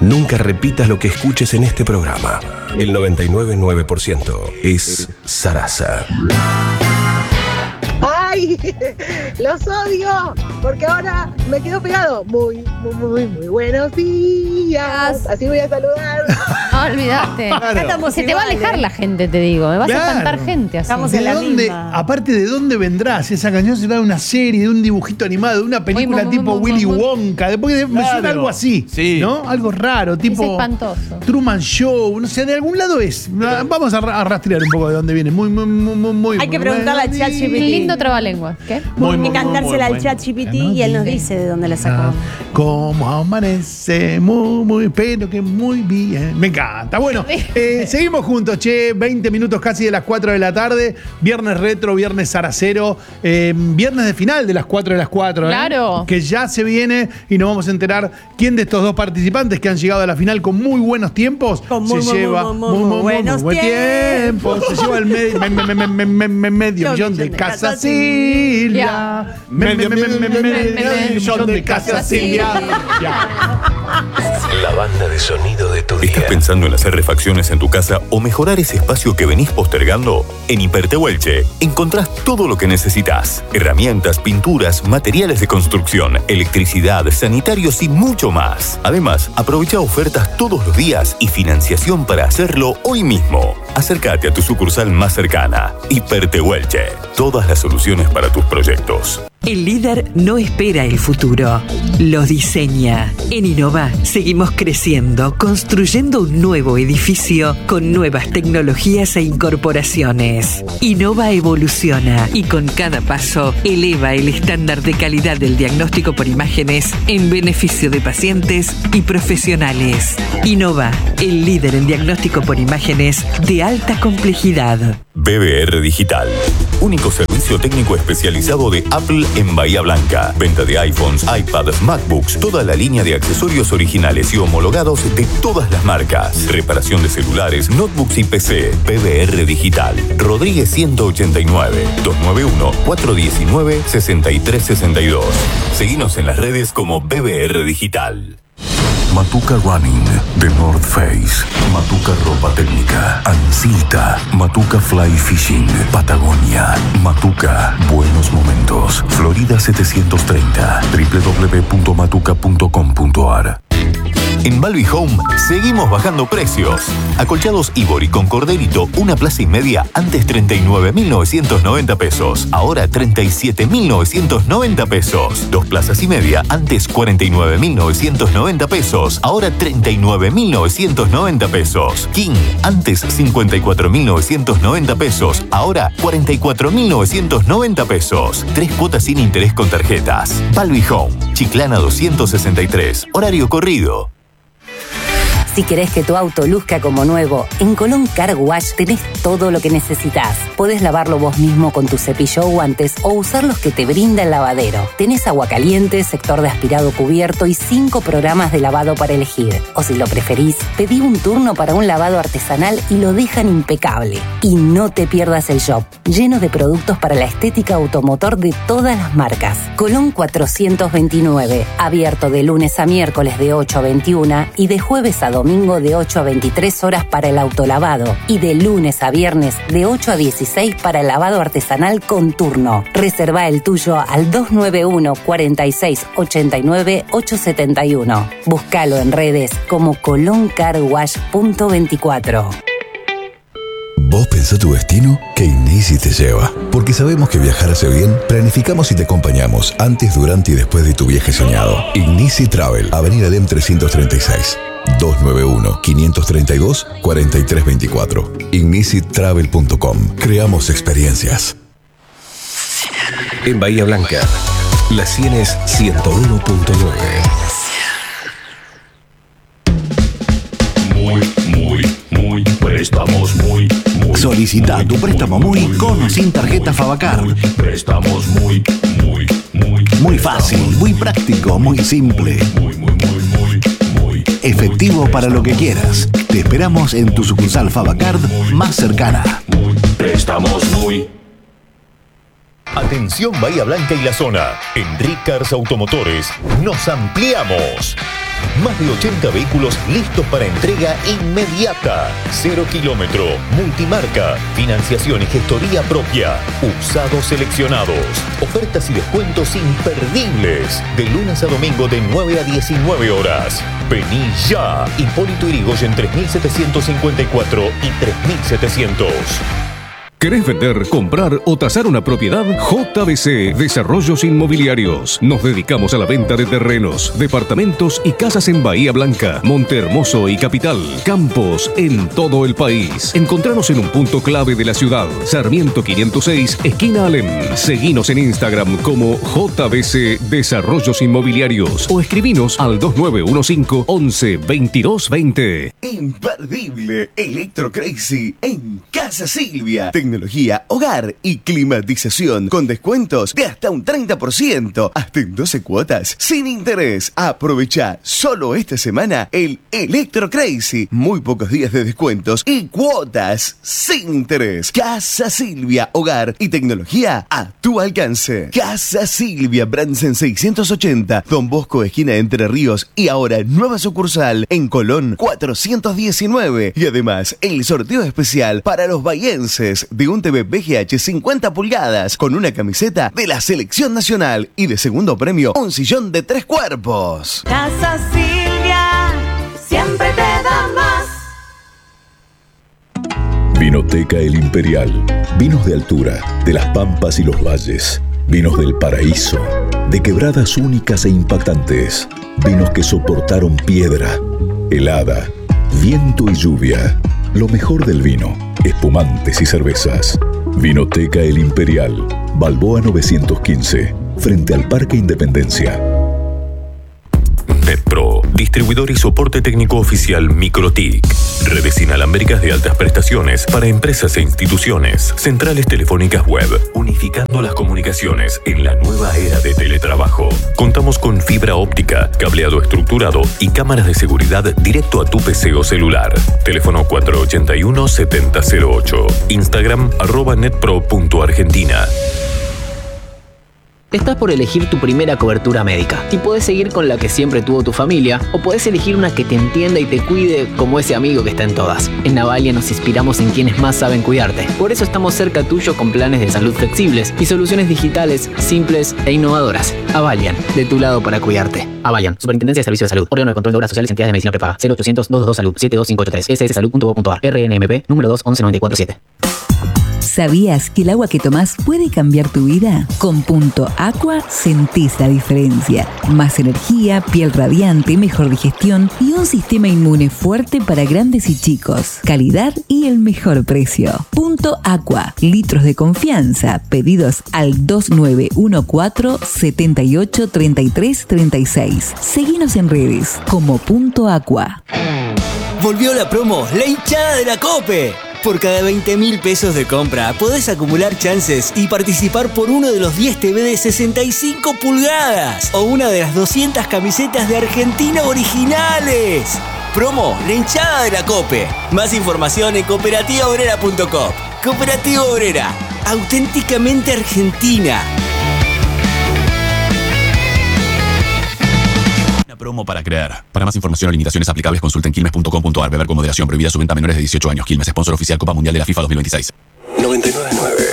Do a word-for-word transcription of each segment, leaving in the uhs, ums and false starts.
Nunca repitas lo que escuches en este programa. El noventa y nueve punto nueve por ciento es Sarasa. ¡Ay! ¡Los odio! Porque ahora me quedo pegado. Muy, muy, muy, muy buenos días. Así voy a saludar. No, olvidaste. Claro. Se te va a alejar la gente, te digo. Me vas Claro. a espantar gente así. Estamos en ¿De la dónde, misma. aparte, ¿de dónde vendrá? Si esa canción será de una serie, de un dibujito animado, de una película Muy, muy, tipo muy, Willy muy, muy. Wonka? Después de- me Claro. suena algo así, Sí. ¿no? Algo raro, tipo Es espantoso. Truman Show, no sé, de algún lado es. Vamos a, ra- a rastrear un poco de dónde viene. Muy, muy, muy, muy, muy. Hay que muy preguntarle al buenos chat G P T. días. Lindo trabalenguas. ¿Qué? Muy, Hay muy, que muy, cantársela muy al chat G P T bueno. y él nos dice de dónde la sacó. Ah, Como amanece, muy, muy, pero que muy bien. Me encanta. Bueno, eh, seguimos juntos, che. veinte minutos casi de las cuatro de la tarde. Viernes retro, viernes zaracero. Eh, viernes de final de las cuatro de las cuatro. ¿eh? Claro. Que ya se viene y nos vamos a enterar quién de estos dos participantes que han llegado a la final con muy buenos tiempos Con muy, se muy, lleva muy, muy, muy buenos buen tiempos. Se lleva el me- me- me- me- me- me- me- medio millón de Casa Silvia. Medio me- me- me- me- medio millón de Casa Silvia. Ya. La banda de sonido de tu día. ¿Estás pensando en hacer refacciones en tu casa o mejorar ese espacio que venís postergando? En Hipertehuelche encontrás todo lo que necesitas. Herramientas, pinturas, materiales de construcción, electricidad, sanitarios y mucho más. Además, aprovecha ofertas todos los días y financiación para hacerlo hoy mismo. Acércate a tu sucursal más cercana. Hipertehuelche. Todas las soluciones para tus proyectos. El líder no espera el futuro, lo diseña. En Innova seguimos creciendo, construyendo un nuevo edificio con nuevas tecnologías e incorporaciones. Innova evoluciona y con cada paso eleva el estándar de calidad del diagnóstico por imágenes en beneficio de pacientes y profesionales. Innova, el líder en diagnóstico por imágenes de alta complejidad. B B R Digital. Único servicio técnico especializado de Apple en Bahía Blanca. Venta de iPhones, iPads, MacBooks, toda la línea de accesorios originales y homologados de todas las marcas. Reparación de celulares, notebooks y P C. B B R Digital. Rodríguez ciento ochenta y nueve, doscientos noventa y uno, cuatrocientos diecinueve, sesenta y tres sesenta y dos. Seguinos en las redes como B B R Digital. Matuca Running de North Face, Matuca Ropa Técnica, Ancilta, Matuca Fly Fishing, Patagonia, Matuca Buenos Momentos, Florida setecientos treinta, doble u doble u doble u punto matuca punto com punto a r. En Balbi Home seguimos bajando precios. Acolchados Ivori con corderito, una plaza y media, antes treinta y nueve mil novecientos noventa pesos, ahora treinta y siete mil novecientos noventa pesos. Dos plazas y media, antes cuarenta y nueve mil novecientos noventa pesos, ahora treinta y nueve mil novecientos noventa pesos. King, antes cincuenta y cuatro mil novecientos noventa pesos, ahora cuarenta y cuatro mil novecientos noventa pesos. Tres cuotas sin interés con tarjetas. Balbi Home, Chiclana doscientos sesenta y tres, horario corrido. Si querés que tu auto luzca como nuevo, en Colón Car Wash tenés todo lo que necesitas. Podés lavarlo vos mismo con tu cepillo o guantes o usar los que te brinda el lavadero. Tenés agua caliente, sector de aspirado cubierto y cinco programas de lavado para elegir. O si lo preferís, pedí un turno para un lavado artesanal y lo dejan impecable. Y no te pierdas el shop, lleno de productos para la estética automotor de todas las marcas. Colón cuatrocientos veintinueve, abierto de lunes a miércoles de ocho a veintiuna y de jueves a domingo de ocho a veintitrés horas para el autolavado y de lunes a viernes de ocho a dieciséis para el lavado artesanal con turno. Reserva el tuyo al dos nueve uno, cuatro seis, ocho nueve, ocho siete uno. Búscalo en redes como colón car wash punto veinticuatro. ¿Vos pensás tu destino? Que Ignisi te lleva. Porque sabemos que viajar hace bien, planificamos y te acompañamos antes, durante y después de tu viaje soñado. Ignisi Travel, Avenida Dem trescientos treinta y seis. dos nueve uno, cinco tres dos, cuatro tres dos cuatro. ignisi travel punto com. Creamos experiencias. En Bahía Blanca, La cien es ciento uno punto nueve. Muy, muy, muy, préstamos muy, muy. Solicita tu préstamo muy con o sin tarjeta Favacar. Préstamos muy, muy, muy. Muy fácil, muy práctico, muy simple. Muy, muy, muy, muy, muy. Efectivo para lo que quieras. Te esperamos en tu sucursal Favacard más cercana. Muy, préstamos muy. Atención Bahía Blanca y la zona. En Ricars Automotores nos ampliamos. Más de ochenta vehículos listos para entrega inmediata. Cero kilómetro, multimarca, financiación y gestoría propia. Usados seleccionados. Ofertas y descuentos imperdibles. De lunes a domingo de nueve a diecinueve horas. Vení ya. Hipólito Yrigoyen tres mil setecientos cincuenta y cuatro y tres mil setecientos. ¿Querés vender, comprar o tasar una propiedad? J B C Desarrollos Inmobiliarios. Nos dedicamos a la venta de terrenos, departamentos y casas en Bahía Blanca, Montehermoso y Capital. Campos en todo el país. Encontranos en un punto clave de la ciudad. Sarmiento quinientos seis, esquina Alem. Seguinos en Instagram como J B C Desarrollos Inmobiliarios o escribinos al dos nueve uno cinco once veintidós veinte. Imperdible Electro Crazy en Casa Silvia. Tecnología, hogar y climatización con descuentos de hasta un treinta por ciento, hasta en doce cuotas sin interés. Aprovecha solo esta semana el Electro Crazy. Muy pocos días de descuentos y cuotas sin interés. Casa Silvia, hogar y tecnología a tu alcance. Casa Silvia, Bransen seiscientos ochenta, Don Bosco, esquina Entre Ríos, y ahora nueva sucursal en Colón cuatrocientos diecinueve. Y además el sorteo especial para los bahienses de un T V V G H cincuenta pulgadas con una camiseta de la Selección Nacional y de segundo premio un sillón de tres cuerpos. Casa Silvia, siempre te da más. Vinoteca El Imperial. Vinos de altura, de las pampas y los valles. Vinos del paraíso, de quebradas únicas e impactantes. Vinos que soportaron piedra, helada, viento y lluvia. Lo mejor del vino, espumantes y cervezas. Vinoteca El Imperial, Balboa novecientos quince, frente al Parque Independencia. NetPro, distribuidor y soporte técnico oficial MikroTik. Redes inalámbricas de altas prestaciones para empresas e instituciones. Centrales telefónicas web, unificando las comunicaciones en la nueva era de teletrabajo. Contamos con fibra óptica, cableado estructurado y cámaras de seguridad directo a tu P C o celular. Teléfono cuatro ocho uno, siete cero cero ocho. Instagram arroba netpro.argentina. Estás por elegir tu primera cobertura médica y puedes seguir con la que siempre tuvo tu familia o puedes elegir una que te entienda y te cuide como ese amigo que está en todas. En Avalia nos inspiramos en quienes más saben cuidarte. Por eso estamos cerca tuyo con planes de salud flexibles y soluciones digitales simples e innovadoras. Avalian, de tu lado para cuidarte. Avalian, Superintendencia de Servicios de Salud. Órgano de Control de Obras Sociales y Entidades de Medicina Prepaga. cero ochocientos, doscientos dos Salud, siete dos cinco ocho tres. s s salud punto gov punto a r. R N M P, número dos once noventa y cuatro siete. ¿Sabías que el agua que tomás puede cambiar tu vida? Con Punto Aqua sentís la diferencia. Más energía, piel radiante, mejor digestión y un sistema inmune fuerte para grandes y chicos. Calidad y el mejor precio. Punto Aqua. Litros de confianza. Pedidos al dos nueve uno cuatro, siete ocho tres tres tres seis. Seguinos en redes como Punto Aqua. Volvió la promo, la hinchada de la COPE. Por cada veinte mil pesos de compra podés acumular chances y participar por uno de los diez T V de sesenta y cinco pulgadas o una de las doscientas camisetas de Argentina originales. Promo, la hinchada de la COPE. Más información en cooperativa obrera punto com. Cooperativa Obrera, auténticamente argentina. Promo para crear. Para más información o limitaciones aplicables, consulta en quilmes punto com punto a r. Beber con moderación. Prohibida su venta a menores de dieciocho años. Quilmes, sponsor oficial Copa Mundial de la FIFA dos mil veintiséis. noventa y nueve punto nueve.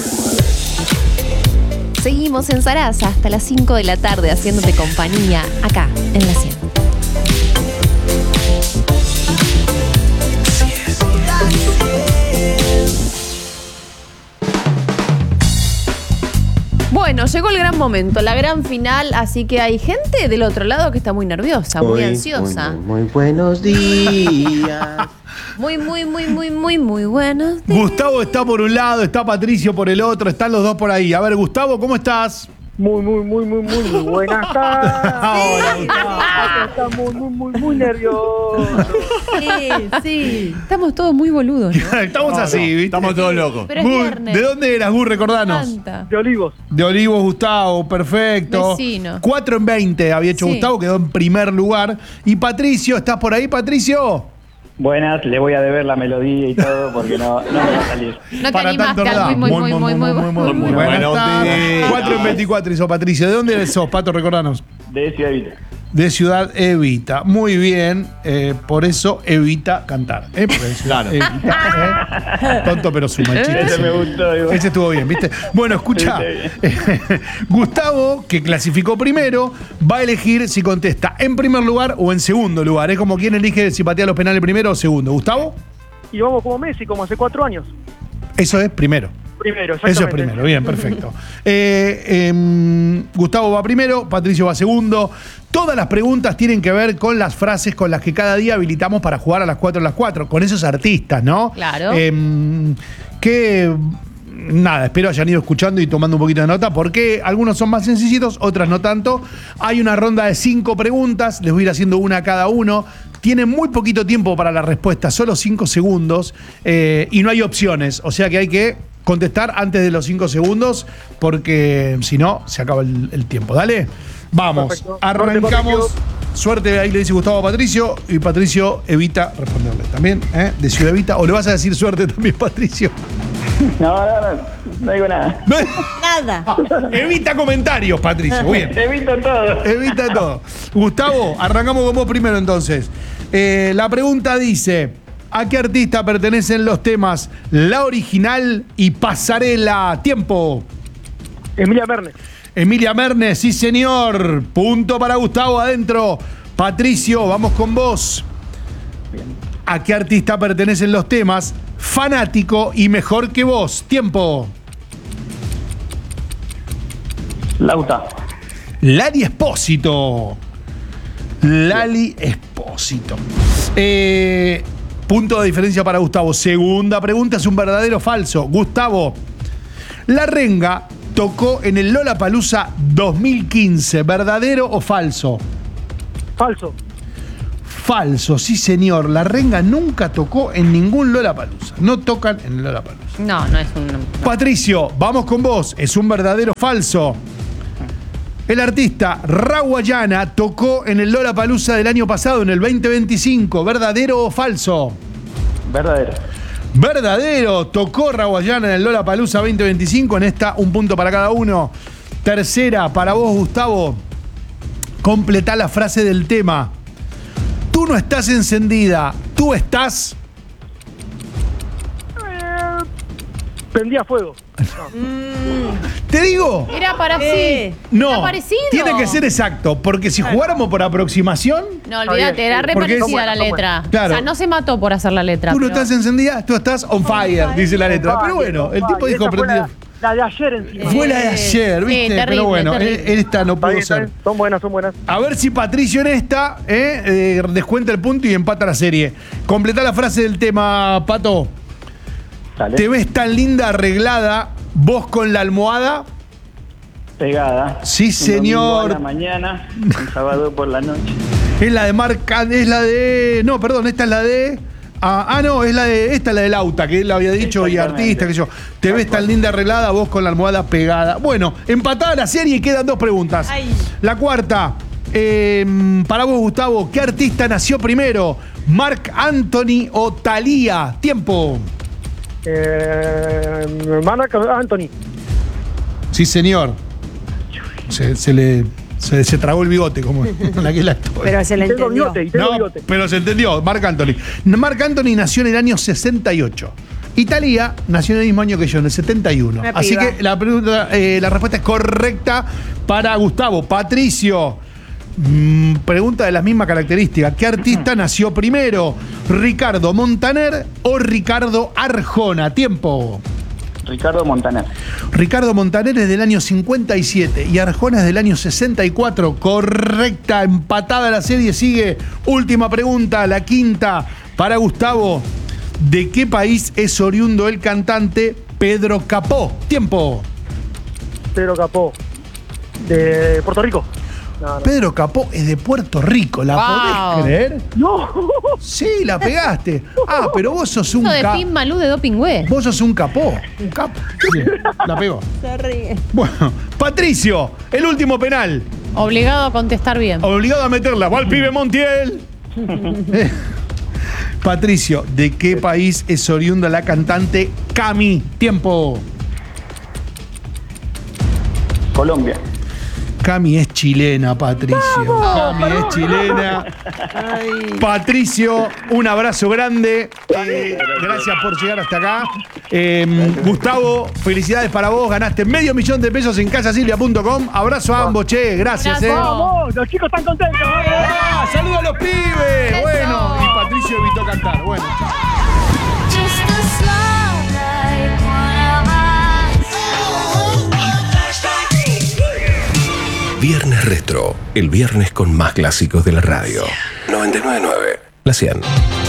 Seguimos en Sarasa hasta las cinco de la tarde haciéndote compañía acá en la cien. Bueno, llegó el gran momento, la gran final, así que hay gente del otro lado que está muy nerviosa, muy, muy ansiosa. Muy, muy, muy buenos días. Muy, muy, muy, muy, muy, muy buenos días. Gustavo está por un lado, está Patricio por el otro, están los dos por ahí. A ver, Gustavo, ¿cómo estás? Muy, muy, muy, muy, muy, muy buenas tardes. Hola, Gustavo. Estamos muy, muy, muy nerviosos. Sí, sí. Estamos todos muy boludos, ¿no? Estamos No, así, no. ¿viste? Estamos todos locos. Pero es Gur, viernes. ¿de dónde eras, Gur? Recordanos. Canta. De Olivos. De Olivos, Gustavo, perfecto. Vecino. cuatro en veinte había hecho Sí. Gustavo, quedó en primer lugar. Y Patricio, ¿estás por ahí, Patricio? Buenas, le voy a deber la melodía y todo porque no, no me va a salir. No te Para animaste tanto no da. al muy, muy, muy, muy, muy, muy, muy, muy. Buenas tardes. cuatro en veinticuatro hizo Patricio. ¿De dónde sos, Pato? Recordanos. De Ciudad Villa. de Ciudad Evita. Muy bien, eh, por eso evita cantar. ¿eh? Claro. Evita, ¿eh? Tonto pero suma el chiste. Ese me gustó, igual. Ese estuvo bien, ¿viste? Bueno, escucha. Gustavo, que clasificó primero, va a elegir si contesta en primer lugar o en segundo lugar. Es como quien elige si patea los penales primero o segundo. ¿Gustavo? Y vamos como Messi, como hace cuatro años. Eso es primero. Primero, exactamente. Eso es primero, bien, perfecto. eh, eh, Gustavo va primero, Patricio va segundo. Todas las preguntas tienen que ver con las frases con las que cada día habilitamos para jugar a las cuatro a las cuatro, con esos artistas, ¿no? Claro. Eh, que, nada, espero hayan ido escuchando y tomando un poquito de nota, porque algunos son más sencillitos, otras no tanto. Hay una ronda de cinco preguntas, les voy a ir haciendo una a cada uno. Tienen muy poquito tiempo para la respuesta, solo cinco segundos, eh, y no hay opciones, o sea que hay que contestar antes de los cinco segundos, porque si no, se acaba el, el tiempo. Dale, vamos, Perfecto. arrancamos. Suerte, ahí le dice Gustavo a Patricio, y Patricio evita responderle también, ¿eh? De Ciudad Evita. ¿O le vas a decir suerte también, Patricio? No, no, no, no digo nada. Nada. Evita comentarios, Patricio. Muy bien. Evito todo. Evita todo. Gustavo, arrancamos con vos primero entonces. Eh, la pregunta dice: ¿a qué artista pertenecen los temas La Original y Pasarela? Tiempo. Emilia Mernes. Emilia Mernes, sí señor. Punto para Gustavo adentro. Patricio, vamos con vos. ¿A qué artista pertenecen los temas Fanático y Mejor que Vos? Tiempo. Lauta. Lali Espósito. Lali Espósito. Eh, punto de diferencia para Gustavo. Segunda pregunta, ¿es un verdadero o falso? Gustavo, La Renga tocó en el Lollapalooza dos mil quince. ¿Verdadero o falso? Falso. Falso, sí señor. La Renga nunca tocó en ningún Lollapalooza. No tocan en el Lollapalooza. No, no es un... no. Patricio, vamos con vos. ¿Es un verdadero o falso? El artista Raguayana tocó en el Lollapalooza del año pasado, en el veinte veinticinco. ¿Verdadero o falso? Verdadero. Verdadero. Tocó Raguayana en el Lollapalooza veinte veinticinco. En esta, un punto para cada uno. Tercera, para vos, Gustavo. Completá la frase del tema. Tú no estás encendida, tú estás... Eh, prendía fuego. ¿Te digo? Era para sí. No, Era parecido. tiene que ser exacto, porque si jugáramos por aproximación... No, olvídate, era re Porque es- parecida la letra. Claro. O sea, no se mató por hacer la letra. Tú no pero- estás encendida, tú estás on fire, dice la letra. Pero bueno, el tipo dijo... Esa fue prendido- la, la de ayer encima. Fue la de ayer, Sí, ¿viste? terrible, Pero bueno, terrible. eh, esta no Está pudo bien, está ser. bien. Son buenas, son buenas. A ver si Patricio en esta eh, eh, descuenta el punto y empata la serie. Completá la frase del tema, Pato. Dale. Te ves tan linda arreglada, vos con la almohada. Pegada. Sí, Un señor. domingo a la mañana, un sábado por la noche. Es la de Marca, es la de. No, perdón, esta es la de. Ah, ah, no, es la de. Esta es la de Lauta, que él lo había dicho, y artista, que yo. Te ves tan linda arreglada, vos con la almohada pegada. Bueno, empatada la serie y quedan dos preguntas. Ay. La cuarta. eh, para vos, Gustavo, ¿qué artista nació primero? ¿Marc Anthony o Thalía? Tiempo. Eh, Marc Anthony. Sí, señor. Se, se le. Se, se tragó el bigote, como en aquel actor. Pero se le Tengo entendió. bigote y tengo No, bigote. pero se entendió, Marc Anthony. Marc Anthony nació en el año sesenta y ocho. Y Thalía nació en el mismo año que yo, en el setenta y uno. Una Así piba. que la, pregunta, eh, la respuesta es correcta para Gustavo. Patricio, mm, pregunta de las mismas características. ¿Qué artista nació primero? ¿Ricardo Montaner o Ricardo Arjona? Tiempo. Ricardo Montaner. Ricardo Montaner es del año cincuenta y siete y Arjona es del año sesenta y cuatro. Correcta, empatada la serie. Sigue. Última pregunta, la quinta para Gustavo. ¿De qué país es oriundo el cantante Pedro Capó? Tiempo. Pedro Capó. De Puerto Rico. No, no. Pedro Capó es de Puerto Rico. ¿La Wow. podés creer? No. Sí, la pegaste. Ah, pero vos sos un Uno de capó. Pin Malú de Doping Web. Vos sos un capó. Un capo. Bien, la pegó. Se ríe. Bueno, Patricio, el último penal. Obligado a contestar bien. Obligado a meterla. Va el pibe Montiel. Eh, Patricio, ¿de qué país es oriunda la cantante Cami? Tiempo. Colombia. Cami es chilena, Patricio. Cami es chilena. Patricio, un abrazo grande. Eh, gracias por llegar hasta acá. Eh, Gustavo, felicidades para vos. Ganaste medio millón de pesos en casa silvia punto com. Abrazo a ambos, che. Gracias, eh. Vamos, los chicos están contentos. Ah, ¡saludos a los pibes! Eso. Bueno, y Patricio evitó cantar. Bueno. Viernes Retro, el viernes con más clásicos de la radio. noventa y nueve punto nueve, la cien.